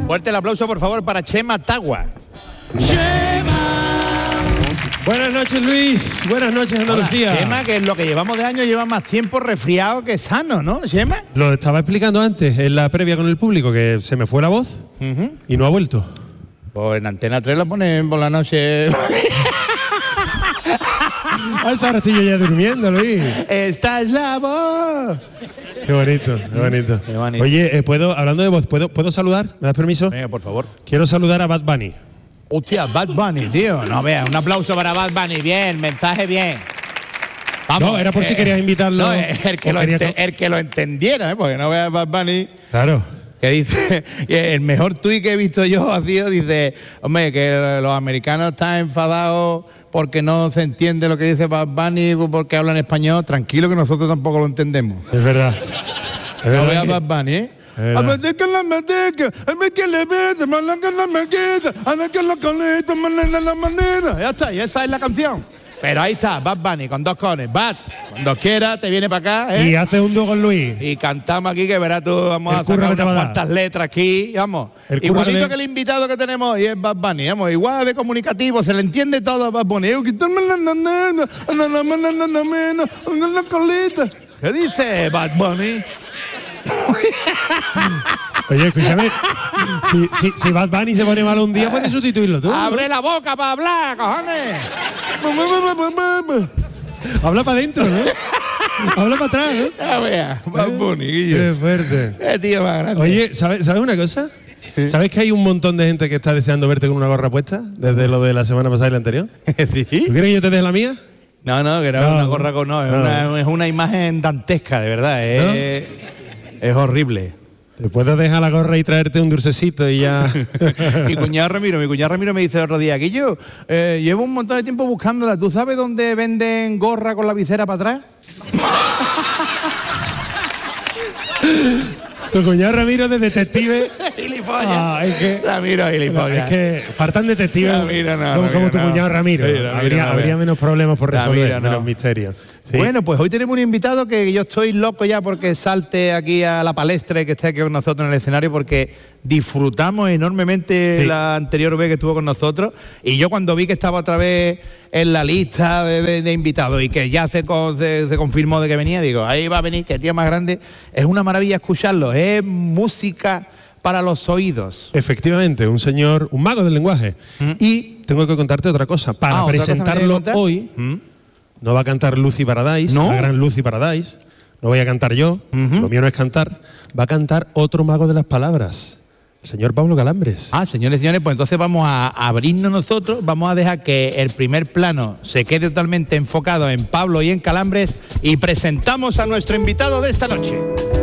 Fuerte el aplauso, por favor, para Chema Tagua. Buenas noches, Luis. Buenas noches, Andalucía. Hola, Chema, que es lo que llevamos de año, lleva más tiempo resfriado que sano, ¿no, Chema? Lo estaba explicando antes, en la previa con el público, que se me fue la voz y no ha vuelto. Pues en Antena 3 la ponen por la noche. A esa hora estoy yo ya durmiendo, Luis. Esta es la voz. Qué bonito, qué bonito. Qué bonito. Oye, hablando de voz, ¿puedo saludar? ¿Me das permiso? Venga, por favor. Quiero saludar a Bad Bunny. Hostia, Bad Bunny, tío. No veas, un aplauso para Bad Bunny. Bien, mensaje bien. Vamos, no, era por si querías invitarlo. No, el que lo entendiera, porque no veas Bad Bunny. Claro. Que dice, el mejor tuit que he visto yo ha sido, dice, hombre, que los americanos están enfadados porque no se entiende lo que dice Bad Bunny, porque hablan español. Tranquilo, que nosotros tampoco lo entendemos. Es verdad. No veas Bad Bunny, ¿eh? Ya está, y esa es la canción. Pero ahí está, Bad Bunny, con dos cones. Bad, cuando quiera, te viene para acá, ¿eh? Y hace un dúo con Luis. Y cantamos aquí, que verás tú, vamos a sacar unas cuantas letras aquí, vamos. Igualito que el invitado que tenemos hoy es Bad Bunny, vamos, igual de comunicativo, se le entiende todo a Bad Bunny. ¿Qué dice Bad Bunny? Oye, escúchame, si Bad Bunny se pone malo un día, puedes sustituirlo tú. ¡Abre la boca para hablar, cojones! Habla para adentro, ¿no? Habla para atrás, ¿no? Ya veas, Bad Bunny, Guillo. Qué fuerte. Qué tío más grande. Oye, ¿sabes una cosa? ¿Sí? ¿Sabes que hay un montón de gente que está deseando verte con una gorra puesta? Desde lo de la semana pasada y la anterior. ¿Sí? ¿Tú quieres que yo te deje la mía? No, que era una gorra con... No, es una imagen dantesca, de verdad. Es horrible. Te puedo dejar la gorra y traerte un dulcecito y ya... mi cuñado Ramiro me dice el otro día, Guillo, llevo un montón de tiempo buscándola. ¿Tú sabes dónde venden gorra con la visera para atrás? Tu cuñado Ramiro de detective. Gilipollas. Es que Ramiro gilipollas. Es que faltan detectives como tu cuñado Ramiro. Habría menos problemas por resolver, menos misterios. Sí. Bueno, pues hoy tenemos un invitado que yo estoy loco ya porque salte aquí a la palestra y que esté aquí con nosotros en el escenario, porque disfrutamos enormemente la anterior vez que estuvo con nosotros, y yo cuando vi que estaba otra vez en la lista de invitados y que ya se confirmó de que venía, digo, ahí va a venir, que tío más grande. Es una maravilla escucharlo, es música para los oídos. Efectivamente, un mago del lenguaje. Y tengo que contarte otra cosa. Para presentarlo hoy, no va a cantar Lucy Paradise, la gran Lucy Paradise. No voy a cantar yo, lo mío no es cantar. Va a cantar otro mago de las palabras, el señor Pablo Calambres. Señores, pues entonces vamos a abrirnos nosotros, vamos a dejar que el primer plano se quede totalmente enfocado en Pablo y en Calambres, y presentamos a nuestro invitado de esta noche.